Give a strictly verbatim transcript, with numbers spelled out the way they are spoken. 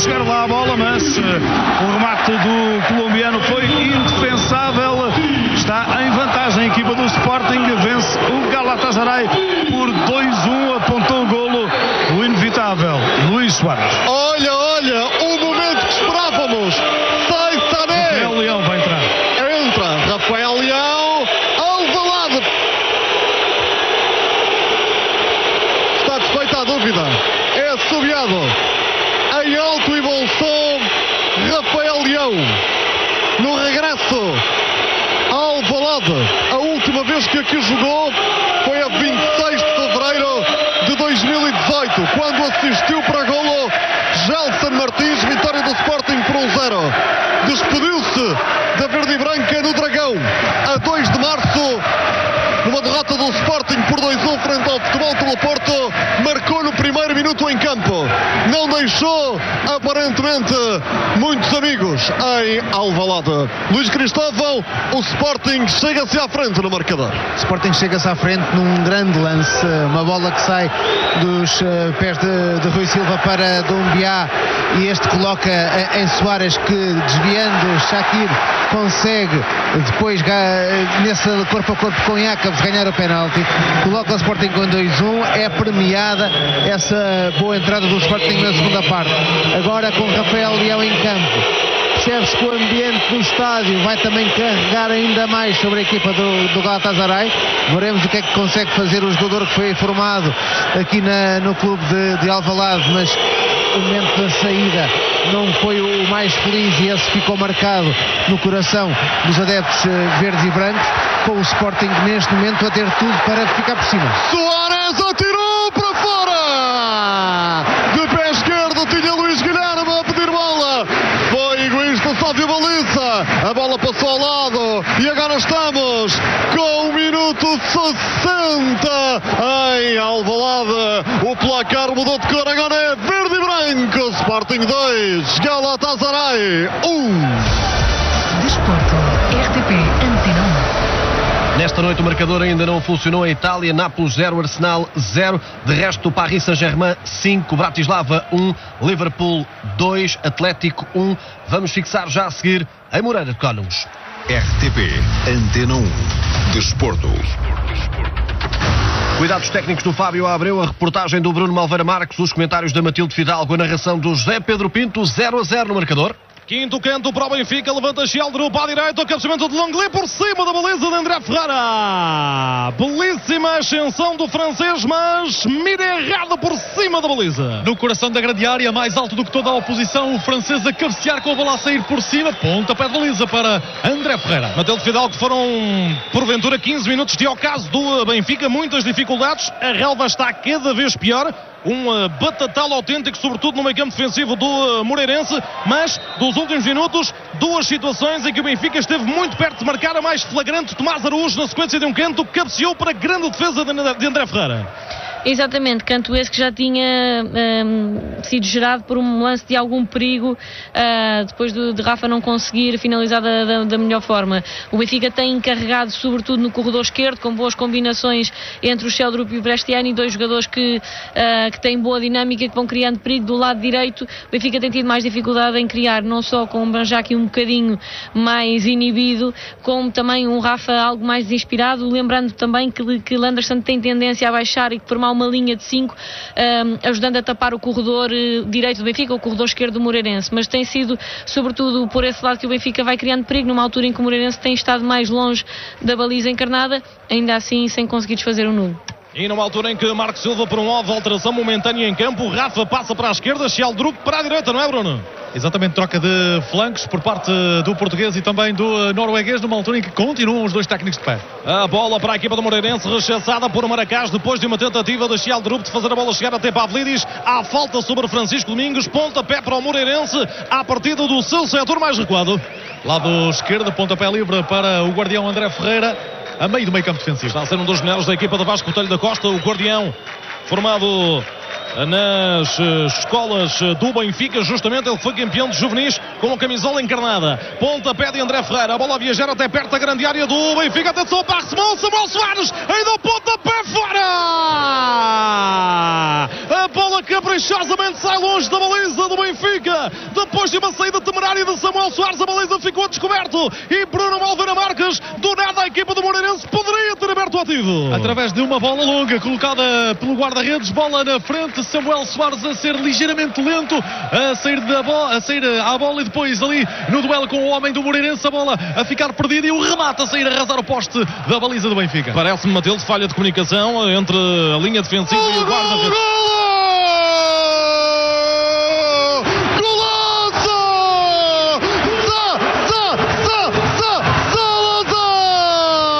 chegar lá a bola, mas uh, o remate do colombiano foi indefensável. Está em vantagem a equipa do Sporting, vence o Galatasaray por dois a um, apontou o golo o inevitável Luís Soares. Olha, olha, o momento que esperávamos. Sai Sané. Rafael Leão vai entrar. Entra Rafael Leão. Alvalade. Está desfeita a dúvida. É assobiado em alto e bom som Rafael Leão. No regresso ao Alvalade. A última vez que aqui jogou foi a vinte e seis de fevereiro de dois mil e dezoito, quando assistiu para golo Gelson Martins. Vitória do Sporting por um zero. Despediu-se da verde e branca no Dragão a dois de março, numa derrota do Sporting por dois a um frente ao Futebol Clube Porto. Marcou no primeiro minuto em campo, não deixou aparentemente muitos amigos em Alvalade. Luís Cristóvão, o Sporting chega-se à frente no marcador. O Sporting chega-se à frente num grande lance, uma bola que sai dos uh, pés de, de Rui Silva para Doumbia, e este coloca uh, em Soares, que desviando Shaqiri consegue depois nesse corpo a corpo com Jakobs ganhar o penalti, coloca o Sporting com dois a um. É premiada essa boa entrada do Sporting na segunda parte. Agora com Rafael Leão em campo, percebe-se que o ambiente do estádio vai também carregar ainda mais sobre a equipa do, do Galatasaray. Veremos o que é que consegue fazer o jogador que foi formado aqui na, no clube de, de Alvalade, mas o momento da saída não foi o mais feliz, e esse ficou marcado no coração dos adeptos verdes e brancos, com o Sporting neste momento a ter tudo para ficar por cima. Soares atirou para fora, de pé esquerdo tinha Luís Guilherme a pedir bola, foi egoísta, só viu baliza, a bola passou ao lado e agora estamos com o minuto sessenta em Alvalade. O placar mudou de cor, agora é verde e branco. Sporting dois, Galatasaray um. Desporto, R T P Antena um. Nesta noite o marcador ainda não funcionou em Itália. Nápoles zero, Arsenal zero. De resto, o Paris Saint-Germain cinco, Bratislava um, Liverpool dois, Atlético um. Vamos fixar já a seguir em Moreira de Cónegos. R T P Antena um. Desporto. Cuidados técnicos do Fábio Abreu, a reportagem do Bruno Malveira Marques, os comentários da Matilde Fidalgo, a narração do José Pedro Pinto. Zero a zero no marcador. Quinto canto para o Benfica, levanta Sheldrup à direita, o cabeceamento de Longley por cima da baliza de André Ferreira. Belíssima ascensão do francês, mas mira errado por cima da baliza. No coração da grande área, mais alto do que toda a oposição, o francês a cabecear com a bola a sair por cima, pontapé de baliza para André Ferreira. Matilde Fidalgo, foram porventura quinze minutos de ocaso do Benfica, muitas dificuldades, a relva está cada vez pior. Um batatal autêntico, sobretudo no meio campo defensivo do Moreirense, mas dos últimos minutos, duas situações em que o Benfica esteve muito perto de marcar. A mais flagrante, Tomás Araújo, na sequência de um canto, cabeceou para a grande defesa de André Ferreira. Exatamente, canto esse que já tinha um, sido gerado por um lance de algum perigo, uh, depois de, de Rafa não conseguir finalizar da, da, da melhor forma. O Benfica tem encarregado sobretudo no corredor esquerdo, com boas combinações entre o Sheldrup e o Bresciani, dois jogadores que, uh, que têm boa dinâmica, que vão criando perigo do lado direito. O Benfica tem tido mais dificuldade em criar, não só com o Banjaki um bocadinho mais inibido, como também um Rafa algo mais desinspirado, lembrando também que, que Landerson tem tendência a baixar e que formar uma linha de cinco, um, ajudando a tapar o corredor uh, direito do Benfica, o corredor esquerdo do Moreirense, mas tem sido sobretudo por esse lado que o Benfica vai criando perigo, numa altura em que o Moreirense tem estado mais longe da baliza encarnada, ainda assim sem conseguir desfazer o nulo. E numa altura em que Marco Silva, por um alvo, alteração momentânea em campo, Rafa passa para a esquerda, Sheldrup para a direita, não é, Bruno? Exatamente, troca de flancos por parte do português e também do norueguês, numa altura em que continuam os dois técnicos de pé. A bola para a equipa do Moreirense, rechaçada por Maracás, depois de uma tentativa de Sheldrup de fazer a bola chegar até Pavlidis. Há falta sobre Francisco Domingos, pontapé para o Moreirense, à partida do seu setor mais recuado. Lado esquerdo, pontapé livre para o guardião André Ferreira, a meio do meio campo defensivo. Está a ser um dos melhores da equipa de Vasco Botelho da Costa, o guardião, formado nas escolas do Benfica. Justamente ele foi campeão de juvenis com a camisola encarnada. Pontapé de André Ferreira, a bola a viajar até perto da grande área do Benfica. Atenção para Samuel, Samuel Soares, ainda o pontapé fora! A bola caprichosamente sai longe da baliza do Benfica. Depois de uma saída temerária de Samuel Soares, a baliza ficou descoberto e Bruno Malveira Marques, do nada a equipa do Moreirense poderia ter aberto o ativo. Através de uma bola longa colocada pelo guarda-redes, bola na frente, Samuel Soares a ser ligeiramente lento, a sair, da bola, a sair à bola e depois ali no duelo com o homem do Moreirense, a bola a ficar perdida e o remate a sair a arrasar o poste da baliza do Benfica. Parece-me, Matheus, falha de comunicação entre a linha defensiva oh, e o guarda-redes.